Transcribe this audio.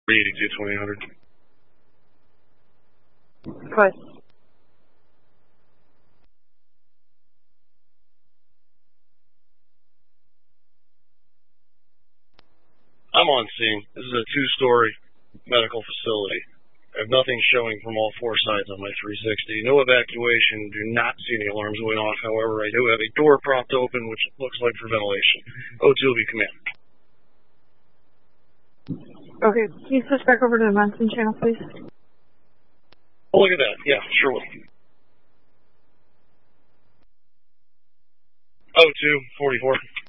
382-2800. Good. I'm on scene. This is a 2-story medical facility. I have nothing showing from all 4 sides on my 360. No evacuation. Do not see any alarms going off. However, I do have a door propped open, which looks like for ventilation. O2 will be command. Okay, can you switch back over to the Munson channel, please? Oh, look at that. Yeah, sure will. O2, 44.